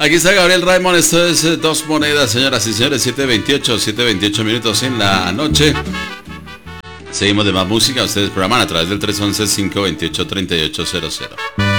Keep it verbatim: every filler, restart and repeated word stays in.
Aquí está Gabriel Raymond, esto es eh, Dos Monedas, señoras y señores, siete veintiocho, siete veintiocho minutos en la noche. Seguimos de más música, ustedes programan a través del tres once, cinco veintiocho, treinta y ocho cero cero.